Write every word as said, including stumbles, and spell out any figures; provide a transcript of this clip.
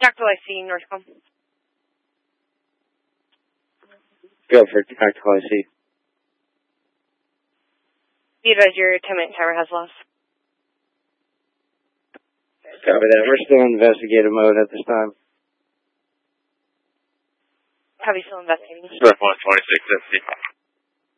Tactical I C, Northcom. Go for Tactical I C. Be advised your ten-minute timer has lost. Copy that. We're still in investigative mode at this time. Copy, still investigating. Swift one twenty-six fifty.